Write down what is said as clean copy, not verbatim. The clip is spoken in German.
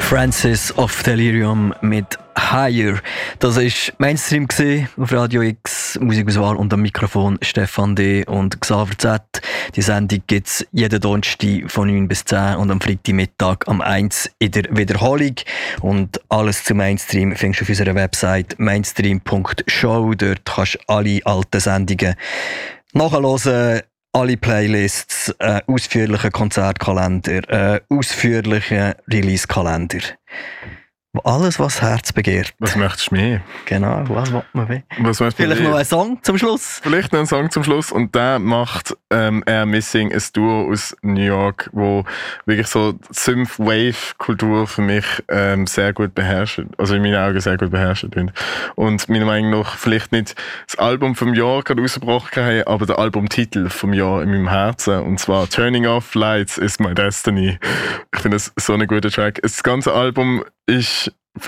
Francis of Delirium mit Higher. Das war Mainstream auf Radio X, Musikauswahl und am Mikrofon Stefan D. und Xaver Z. Die Sendung gibt es jeden Donnerstag von 9 bis 10 und am Freitagmittag am 1 in der Wiederholung. Und alles zu Mainstream findest du auf unserer Website mainstream.show. Dort kannst du alle alten Sendungen nachhören. Alle Playlists, ausführlichen Konzertkalender, ausführlichen Release-Kalender. Alles, was das Herz begehrt. Was möchtest du mehr? Genau, was will man mehr? Vielleicht noch ein Song zum Schluss? Vielleicht noch ein Song zum Schluss. Und der macht Air Missing, ein Duo aus New York, wo wirklich so Synth-Wave-Kultur für mich sehr gut beherrscht. Also in meinen Augen sehr gut beherrscht. Und meiner Meinung nach vielleicht nicht das Album vom Jahr gerade rausgebracht haben, aber der Albumtitel vom Jahr in meinem Herzen. Und zwar Turning Off Lights is My Destiny. Ich finde das so ein guter Track. Das ganze Album ist